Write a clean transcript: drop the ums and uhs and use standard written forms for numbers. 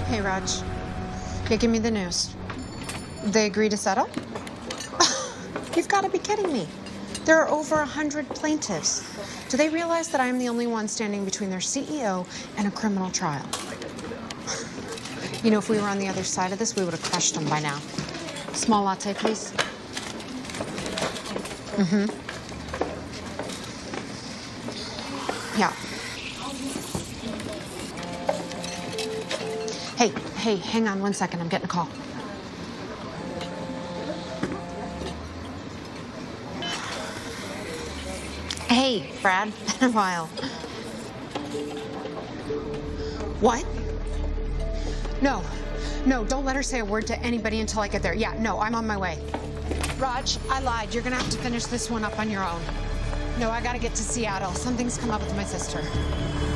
Hey, Raj. Yeah, give me the news. They agree to settle? You've got to be kidding me. There are over 100 plaintiffs. Do they realize that I am the only one standing between their CEO and a criminal trial? You know, if we were on the other side of this, we would have crushed them by now. Small latte, please. Mm-hmm. Yeah. Hey, hang on 1 second. I'm getting a call. Hey, Brad. Been a while. What? No, don't let her say a word to anybody until I get there. Yeah, no, I'm on my way. Raj, I lied. You're gonna have to finish this one up on your own. No, I gotta get to Seattle. Something's come up with my sister.